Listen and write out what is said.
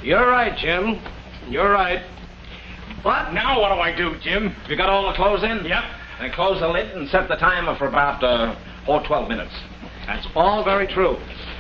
You're right, Jim. You're right. But now what do I do, Jim? You got all the clothes in? Yep. Then close the lid and set the timer for about 12 minutes. That's all very true.